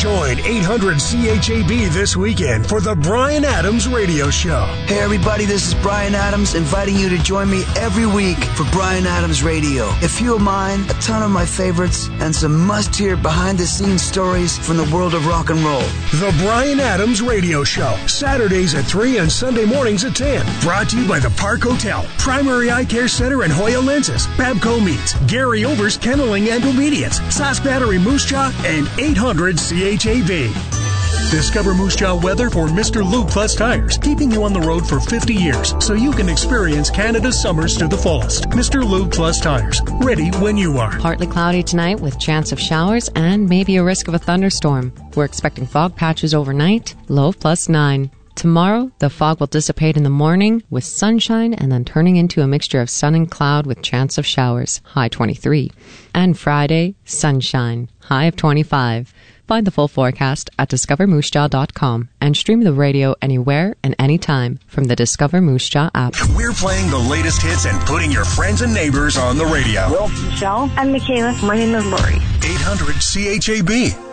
Join 800 CHAB this weekend for the Bryan Adams Radio Show. Hey everybody, this is Bryan Adams inviting you to join me every week for Bryan Adams Radio. A few of mine, a ton of my favorites, and some must-hear behind-the-scenes stories from the world of rock and roll. The Bryan Adams Radio Show, Saturdays at 3 and Sunday mornings at 10. Brought to you by the Park Hotel, Primary Eye Care Center and Hoya Lenses, Babco Meats, Gary Over's Kenneling and Obedience, Sask Battery Moose Jaw, and 800 CHAB. Discover Moose Jaw weather for Mr. Lube Plus Tires, keeping you on the road for 50 years so you can experience Canada's summers to the fullest. Mr. Lube Plus Tires, ready when you are. Partly cloudy tonight with chance of showers and maybe a risk of a thunderstorm. We're expecting fog patches overnight, low +9. Tomorrow, the fog will dissipate in the morning with sunshine and then turning into a mixture of sun and cloud with chance of showers, high 23. And Friday, sunshine, high of 25. Find the full forecast at discovermoosejaw.com and stream the radio anywhere and anytime from the Discover Moose Jaw app. We're playing the latest hits and putting your friends and neighbors on the radio. Michelle. I'm Michaela. My name is Lori. 800 CHAB.